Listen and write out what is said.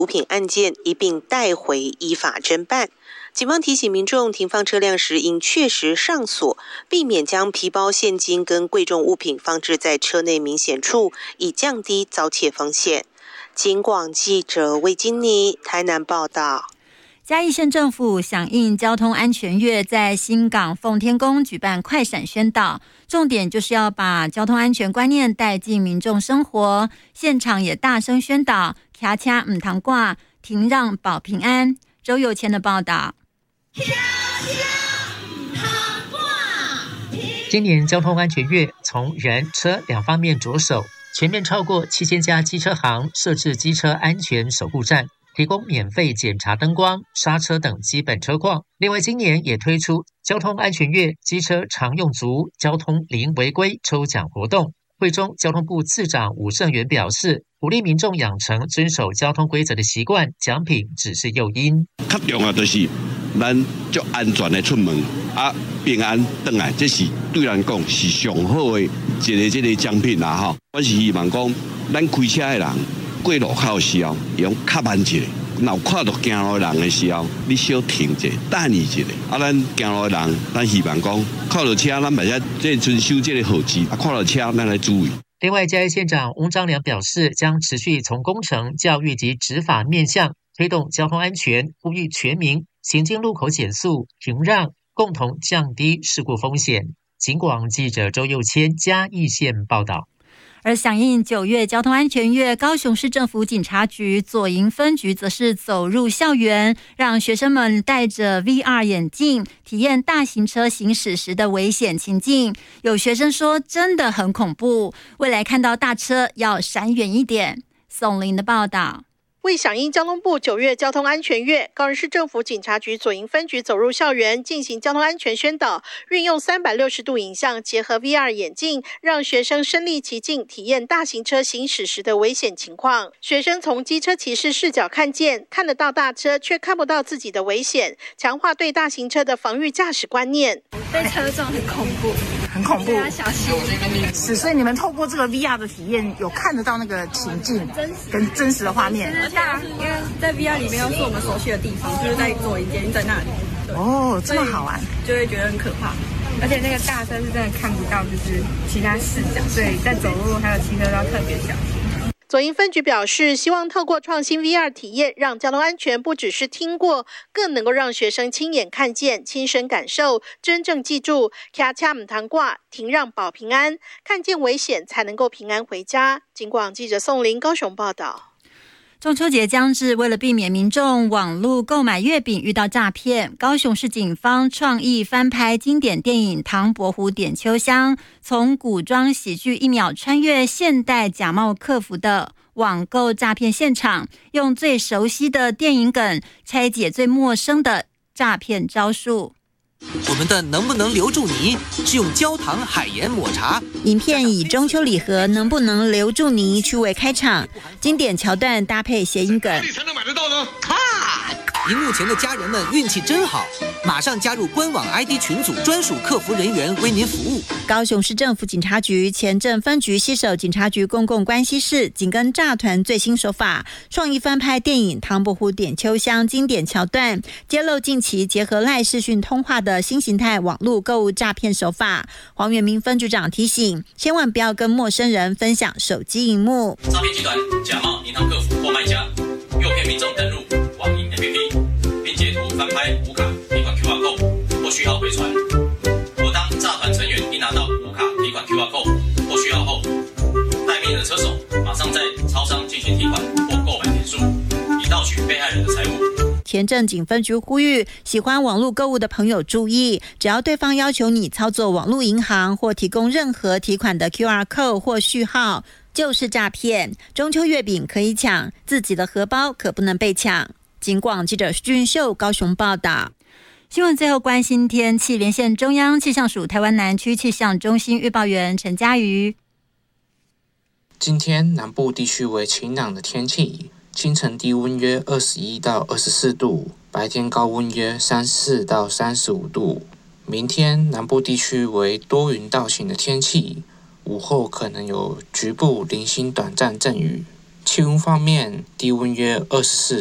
毒品案件一并带回依法侦办。警方提醒民众停放车辆时应确实上锁，避免将皮包、现金跟贵重物品放置在车内明显处，以降低遭窃风险。警广记者魏金妮台南报道。 嘉义县政府响应交通安全月，在新港奉天宫举办快闪宣导，重点就是要把交通安全观念带进民众生活。现场也大声宣导：骑车唔通挂，停让保平安。周佑谦的报道。 今年交通安全月从人车两方面着手，全面超过7000家机车行设置机车安全守护站，提供免费检查灯光、刹车等基本车况。另外，今年也推出交通安全月机车常用足交通零违规抽奖活动。会中，交通部次长吴胜元表示，鼓励民众养成遵守交通规则的习惯，奖品只是诱因。 较重要就是咱足安全的出门，平安回来，这是对咱讲是上好的一个奖品啦吼。我是希望讲，咱开车的人过路口的时候，用较慢一下。若有看到行路的人的时候，你小停一下，等伊一下。咱行路的人，咱希望讲看到车，咱袂使即遵守这个号志，看到车咱来注意。 另外，嘉义县长翁章良表示，将持续从工程、教育及执法面向推动交通安全，呼吁全民行经路口减速、停让，共同降低事故风险。警广记者周佑谦嘉义县报道。 而响应9月交通安全月，高雄市政府警察局左营分局则是走入校园，让学生们戴着 VR 眼镜，体验大型车行驶时的危险情境。有学生说真的很恐怖，未来看到大车要闪远一点。宋林的报道。 为响应交通部9月交通安全月，高雄市政府警察局左营分局走入校园进行交通安全宣导，运用360度影像结合 VR 眼镜，让学生身临其境体验大型车行驶时的危险情况。学生从机车骑士视角看得到大车，却看不到自己的危险，强化对大型车的防御驾驶观念。 被车撞很恐怖， 很恐怖， 要小心。 是，所以你们透过这个 VR 的体验，有看得到那个情境跟真实的画面。 因为在 VR 里面又是我们熟悉的地方，就是在左营捷运在那里。 哦，这么好玩， 就会觉得很可怕。而且那个大车是真的看不到，就是其他视角，所以在走路还有骑车都要特别小心。 左营分局表示，希望透过创新 VR 体验，让交通安全不只是听过，更能够让学生亲眼看见、亲身感受，真正记住骑车唔通挂，停让保平安，看见危险才能够平安回家。警广记者宋林高雄报道。 中秋节将至，为了避免民众网络购买月饼遇到诈骗，高雄市警方创意翻拍经典电影《唐伯虎点秋香》，从古装喜剧1秒穿越现代假冒客服的网购诈骗现场，用最熟悉的电影梗拆解最陌生的诈骗招数。 我们的能不能留住你是用焦糖海盐抹茶。 影片以中秋礼盒能不能留住你趣味开场，经典桥段搭配谐音梗。哪里才能买得到呢？荧幕前的家人们运气真好，马上加入官网 ID 群组，专属客服人员为您服务。 高雄市政府警察局前镇分局携手警察局公共关系室，紧跟诈团最新手法，创意翻拍电影《唐伯虎点秋香》经典桥段，揭露近期结合赖视讯通话的新形态网络购物诈骗手法。黄元明分局长提醒，千万不要跟陌生人分享手机荧幕。 诈骗集团假冒银行客服或卖家，诱骗民众登入网银 APP， 并截图翻拍无卡提款 QR code 或序号回传。当诈团成员一拿到无卡提款 QR code 或序号后，待命的车手马上在超商进行提款或购买点数，以盗取被害人的财物。 前镇警分局呼吁，喜欢网络购物的朋友注意，只要对方要求你操作网络银行或提供任何提款的 QR code 或序号，就是诈骗。中秋月饼可以抢，自己的荷包可不能被抢。警广记者俊秀高雄报道。新闻最后关心天气，连线中央气象署台湾南区气象中心预报员陈嘉瑜。 今天南部地区为晴朗的天气，清晨低温约21到24度，白天高温约34到35度。明天南部地区为多云到晴的天气，午后可能有局部零星短暂阵雨。 气温方面，低温约24